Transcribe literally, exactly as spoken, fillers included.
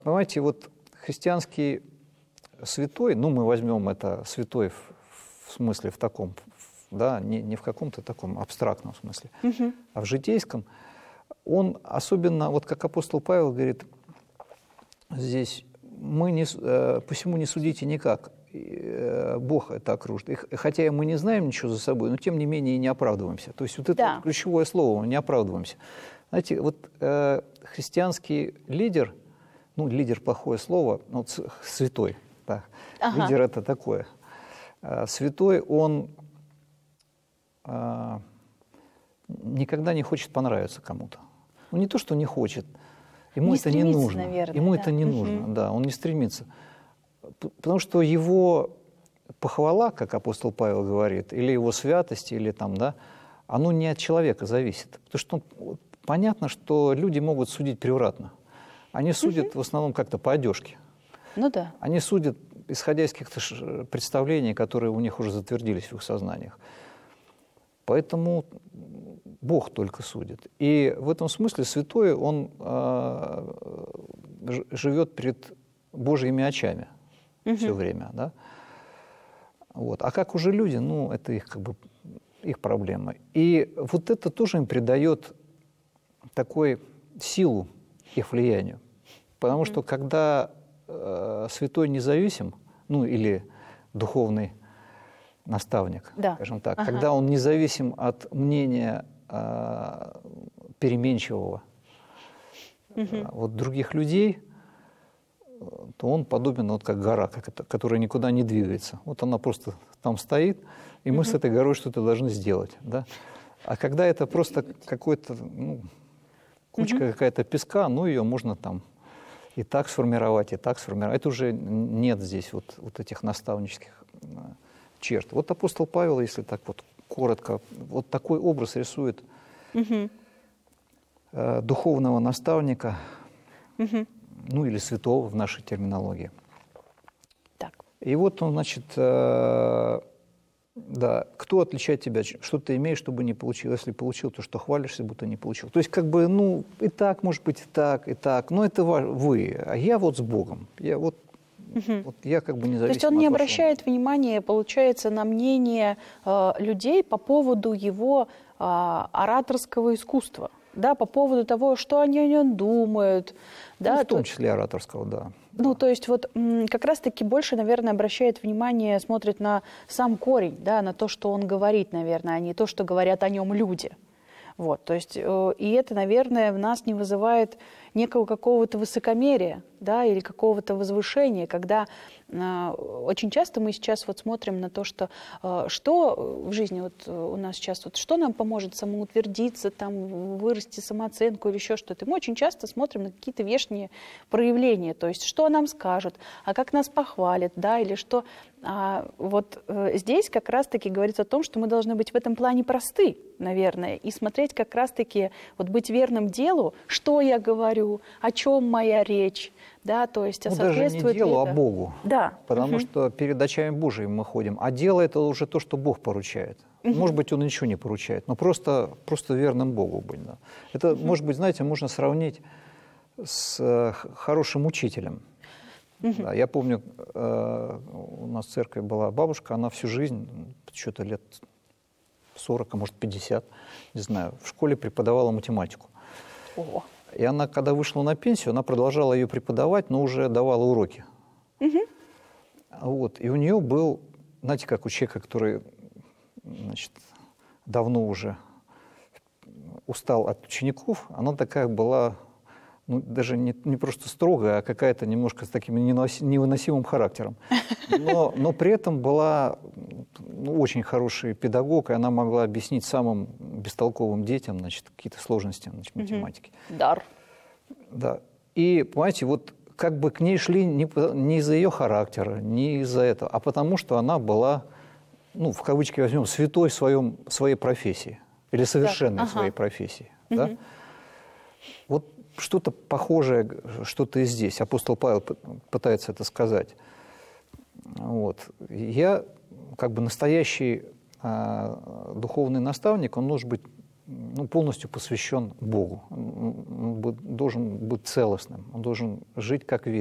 Понимаете, вот христианский святой, ну, мы возьмем это святой в, в смысле в таком, да, не, не в каком-то таком абстрактном смысле, угу. а в житейском, он особенно, вот как апостол Павел говорит здесь, мы не, посему не судите никак, Бог это окружит. И хотя мы не знаем ничего за собой, но тем не менее и не оправдываемся. То есть вот это да. вот ключевое слово, не оправдываемся. Знаете, вот э, христианский лидер, ну, лидер плохое слово, но вот святой, да. ага. лидер это такое. Э, святой, он э, никогда не хочет понравиться кому-то. Ну, не то, что не хочет, ему не это не нужно. Наверное, ему да. это не угу. нужно, да, он не стремится. Потому что его похвала, как апостол Павел говорит, или его святость, или там, да, оно не от человека зависит. Потому что он, понятно, что люди могут судить превратно. Они судят угу. в основном как-то по одежке. Ну да. Они судят, исходя из каких-то представлений, которые у них уже затвердились в их сознаниях. Поэтому Бог только судит. И в этом смысле святой, он э, живет перед Божьими очами. Угу. Все время, да? Вот. А как уже люди, ну, это их, как бы, их проблема. И вот это тоже им придает такой силу их влиянию. Потому что когда э, святой независим, ну, или духовный наставник, да. скажем так, ага. когда он независим от мнения э, переменчивого угу. э, вот других людей, то он подобен вот как гора, как это, которая никуда не двигается. Вот она просто там стоит, и мы угу. с этой горой что-то должны сделать. Да? А когда это просто какой-то, ну, кучка угу. какая-то песка, ну, ее можно там и так сформировать, и так сформировать. Это уже нет здесь вот, вот этих наставнических черт. Вот апостол Павел, если так вот коротко, вот такой образ рисует угу. э, духовного наставника, угу. ну или святого в нашей терминологии. Так. И вот он, значит, э, да, кто отличает тебя, что ты имеешь, чтобы не получил, если получил, то что хвалишься, будто не получил. То есть как бы, ну, и так, может быть, и так, и так, но это вы, а я вот с Богом, я вот, угу. вот я как бы независим. То есть он не обращает внимания, получается, на мнение э, людей по поводу его э, ораторского искусства. Да, по поводу того, что они о нем думают. Да, ну, в том то... числе ораторского, да. Ну, то есть вот как раз-таки больше, наверное, обращает внимание, смотрит на сам корень, да, на то, что он говорит, наверное, а не то, что говорят о нем люди. Вот, то есть, э, и это, наверное, в нас не вызывает некого какого-то высокомерия, да, или какого-то возвышения, когда э, очень часто мы сейчас вот смотрим на то, что, э, что в жизни вот у нас сейчас, вот, что нам поможет самоутвердиться, там, вырасти самооценку или еще что-то. Мы очень часто смотрим на какие-то внешние проявления, то есть, что нам скажут, а как нас похвалят, да, или что... А вот э, здесь как раз-таки говорится о том, что мы должны быть в этом плане просты, наверное, и смотреть как раз-таки, вот быть верным делу, что я говорю, о чем моя речь, да, то есть, а ну, даже не делу, это... а Богу, да. потому угу. что перед очами Божьими мы ходим, а дело это уже то, что Бог поручает. Угу. Может быть, Он ничего не поручает, но просто, просто верным Богу быть. Да. Это, угу. может быть, знаете, можно сравнить с э, хорошим учителем. Uh-huh. Да, я помню, э, у нас в церкви была бабушка, она всю жизнь, что-то лет сорок, а может пятьдесят, не знаю, в школе преподавала математику. Uh-huh. И она, когда вышла на пенсию, она продолжала ее преподавать, но уже давала уроки. Uh-huh. Вот, и у нее был, знаете, как у человека, который, значит, давно уже устал от учеников, она такая была... ну, даже не, не просто строгая, а какая-то немножко с таким невыносимым характером. Но, но при этом была ну, очень хороший педагог, и она могла объяснить самым бестолковым детям, значит, какие-то сложности, значит, математики. Дар. Да. И, понимаете, вот как бы к ней шли не, не из-за ее характера, не из-за этого, а потому что она была, ну, в кавычки возьмем, святой в своем, своей профессии. Или совершенной ага. своей профессии. Угу. Да? Вот что-то похожее, что-то и здесь. Апостол Павел пытается это сказать. Вот. Я, как бы настоящий э, духовный наставник, он должен быть ну, полностью посвящен Богу. Он должен быть целостным, он должен жить как верующий.